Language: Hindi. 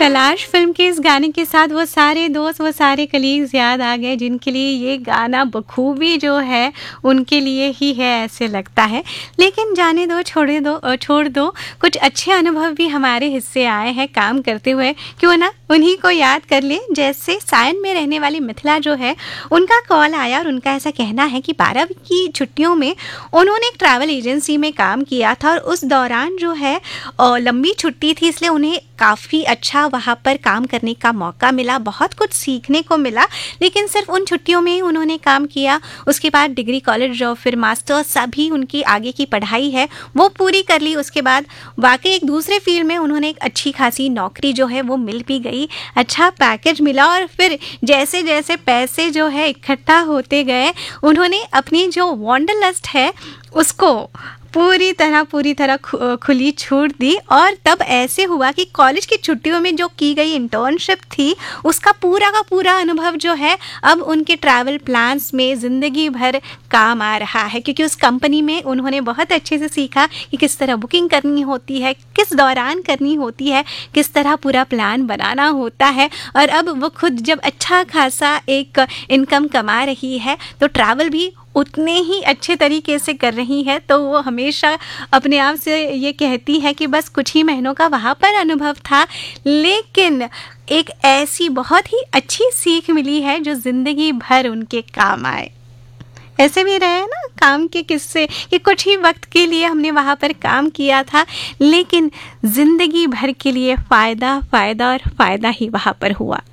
तलाश फ़िल्म के इस गाने के साथ वो सारे दोस्त, वो सारे कलीग्स याद आ गए जिनके लिए ये गाना बखूबी जो है उनके लिए ही है ऐसे लगता है। लेकिन जाने दो, छोड़ दो, कुछ अच्छे अनुभव भी हमारे हिस्से आए हैं काम करते हुए, क्यों ना उन्हीं को याद कर लें। जैसे सायन में रहने वाली मिथिला जो है, उनका कॉल आया और उनका ऐसा कहना है कि 12वीं की छुट्टियों में उन्होंने एक ट्रैवल एजेंसी में काम किया था और उस दौरान जो है लंबी छुट्टी थी, इसलिए उन्हें काफ़ी अच्छा वहाँ पर काम करने का मौका मिला, बहुत कुछ सीखने को मिला। लेकिन सिर्फ उन छुट्टियों में ही उन्होंने काम किया, उसके बाद डिग्री कॉलेज और फिर मास्टर्स सभी उनकी आगे की पढ़ाई है वो पूरी कर ली। उसके बाद वाकई एक दूसरे फील्ड में उन्होंने एक अच्छी खासी नौकरी जो है वो मिल भी गई, अच्छा पैकेज मिला और फिर जैसे जैसे पैसे जो है इकट्ठा होते गए, उन्होंने अपनी जो वांडरलस्ट है उसको पूरी तरह खुली छूट दी। और तब ऐसे हुआ कि कॉलेज की छुट्टियों में जो की गई इंटर्नशिप थी, उसका पूरा का पूरा अनुभव जो है अब उनके ट्रैवल प्लान्स में ज़िंदगी भर काम आ रहा है, क्योंकि उस कंपनी में उन्होंने बहुत अच्छे से सीखा कि किस तरह बुकिंग करनी होती है, किस दौरान करनी होती है, किस तरह पूरा प्लान बनाना होता है। और अब वो खुद जब अच्छा खासा एक इनकम कमा रही है तो ट्रैवल भी उतने ही अच्छे तरीके से कर रही है। तो वो हमेशा अपने आप से ये कहती है कि बस कुछ ही महीनों का वहाँ पर अनुभव था, लेकिन एक ऐसी बहुत ही अच्छी सीख मिली है जो ज़िंदगी भर उनके काम आए। ऐसे भी रहे ना काम के किस्से कि कुछ ही वक्त के लिए हमने वहाँ पर काम किया था, लेकिन ज़िंदगी भर के लिए फ़ायदा और फ़ायदा ही वहाँ पर हुआ।